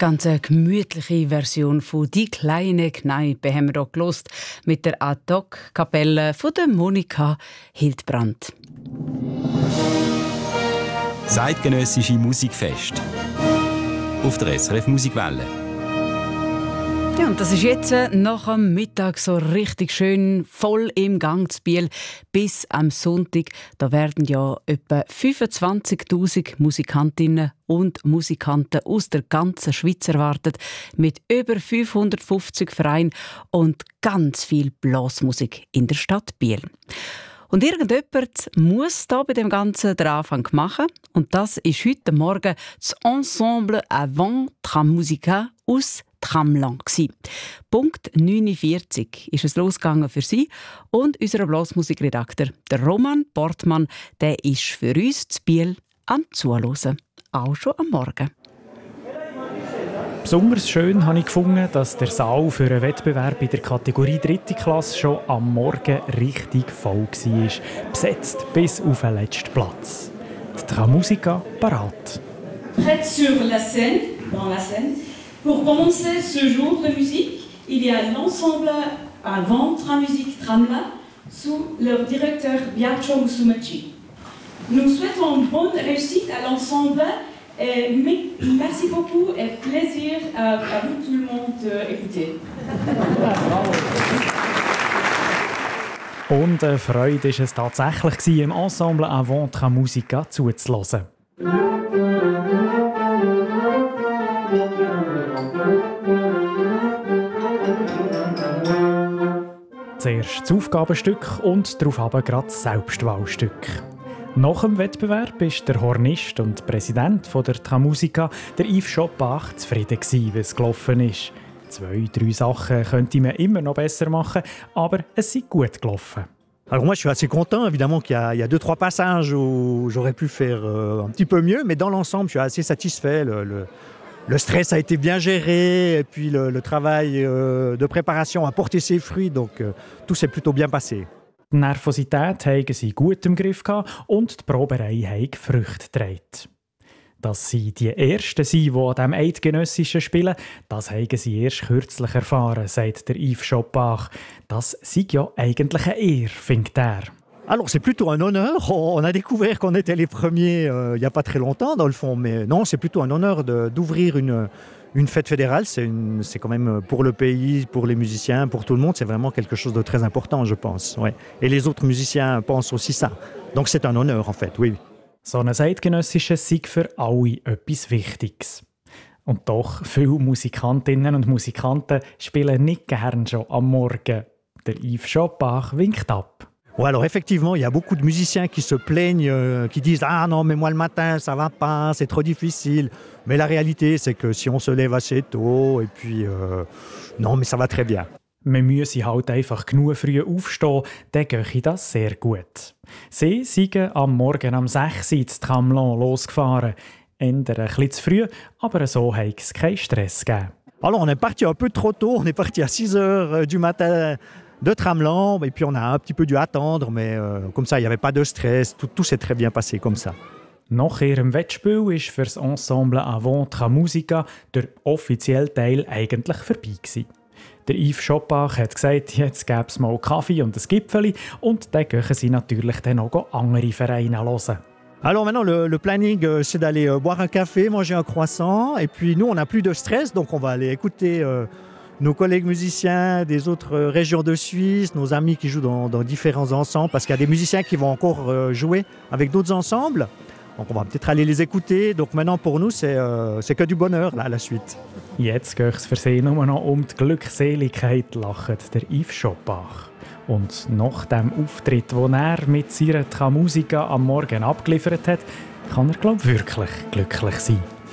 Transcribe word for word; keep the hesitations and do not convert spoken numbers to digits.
ganz eine gemütliche Version von «Die kleine Kneipe» haben wir hier gehört, mit der Ad-Hoc-Kapelle von der Monika Hildbrand. Zeitgenössische Musikfest auf der S R F Musikwelle. Ja, und das ist jetzt nach dem Mittag so richtig schön voll im Gang zu Biel. Bis am Sonntag, da werden ja etwa fünfundzwanzigtausend Musikantinnen und Musikanten aus der ganzen Schweiz erwartet, mit über fünfhundertfünfzig Vereinen und ganz viel Blasmusik in der Stadt Biel. Und irgendjemand muss da bei dem Ganzen den Anfang machen. Und das ist heute Morgen das Ensemble Avant Tramusica aus Tramelan gsi. Punkt neunundvierzig ist es losgegangen für sie und unser Blasmusikredakteur, der Roman Portmann, der ist für uns zu Biel am Zuhören, auch schon am Morgen. Besonders schön habe ich gefunden, dass der Saal für einen Wettbewerb in der Kategorie dritte Klasse schon am Morgen richtig voll war. Besetzt bis auf den letzten Platz. Die Tramusica parat. Prête sur la scène, dans la scène. Pour commencer ce jour de musique, il y a l'ensemble Avant Tramusic Tramelan sous leur directeur Biagio Musumeci. Nous souhaitons bonne réussite à l'ensemble. Et merci beaucoup et plaisir à, à vous tout le monde d'écouter. Und eine Freude war es tatsächlich, im Ensemble Avant Tramusica zuzuhören. Zuerst das Aufgabenstück und darauf gerade das Selbstwahlstück. Nach dem Wettbewerb war der Hornist und Präsident der Tramusica, der Yves Chopard, zufrieden, wie es gelaufen ist. Zwei, drei Sachen könnte man immer noch besser machen, aber es ist gut gelaufen. Alors moi je suis assez content, évidemment qu'il y a, il y a deux, trois passages où j'aurais pu faire euh, un petit peu mieux, mais dans l'ensemble je suis assez satisfait. Le, le, le stress a été bien géré et puis le, le travail euh, de préparation a porté ses fruits, donc euh, tout s'est plutôt bien passé. Die Nervosität haben sie gut im Griff und die Proberei hat Früchte getragen. Dass sie die Ersten sind, die an diesem Eidgenössischen spielen, das haben sie erst kürzlich erfahren, sagt der Yves Chopard. Das sei ja eigentlich eine Ehre, findet er. Alors c'est plutôt un honneur. On a découvert qu'on était les premiers euh, il n'y a pas très longtemps dans le fond, mais non, c'est plutôt un honneur de, d'ouvrir une, une fête fédérale. C'est, une, c'est quand même pour le pays, pour les musiciens, pour tout le monde, c'est vraiment quelque chose de très important, je pense. Ouais. Et les autres musiciens pensent aussi ça. Donc c'est un honneur en fait, oui. So ein Eidgenössisches sei für alle etwas Wichtiges. Und doch, viele Musikantinnen und Musikanten spielen nicht gern schon am Morgen. Der Yves Chopard winkt ab. Ouais, alors effectivement, il y a beaucoup de musiciens qui se plaignent, euh, qui disent « Ah non, mais moi le matin, ça va pas, c'est trop difficile. » Mais la réalité, c'est que si on se lève assez tôt, et puis euh, non, mais ça va très bien. Man müsse halt einfach genug früh aufstehen, dann gehe das sehr gut. Sie sind am Morgen um sechs Uhr ins Tramelan losgefahren. Eher ein bisschen zu früh, aber so hat es keinen Stress gegeben. Alors on est parti un peu trop tôt, on est parti à six heures du matin de Tramelan, et puis on a un petit peu dû attendre, mais euh, comme ça, il n'y avait pas de stress, tout, tout s'est très bien passé comme ça. Nach ihrem Wettspiel war für das Ensemble Avant Tramusica der offizielle Teil eigentlich vorbei gewesen. Der Yves Chopard hat gesagt, jetzt gäbe es mal Kaffee und ein Gipfeli und dann gehen sie natürlich dann auch andere Vereine hören. Alors maintenant, le, le planning, euh, c'est d'aller euh, boire un café, manger un croissant, et puis nous, on n'a plus de stress, donc on va aller écouter euh, nos collègues musiciens des autres euh, régions de Suisse, nos amis qui jouent dans, dans différents ensembles, parce qu'il y a des musiciens qui vont encore euh, jouer avec d'autres ensembles. Donc on va peut-être aller les écouter. Donc maintenant pour nous c'est, euh, c'est que du bonheur là, la suite. Jetzt geht es für sie nur noch um die Glückseligkeit, lacht der Yves Chopard. Und nach dem Auftritt, den er mit seiner Tramusica am Morgen abgeliefert hat, kann er glaub, wirklich glücklich sein.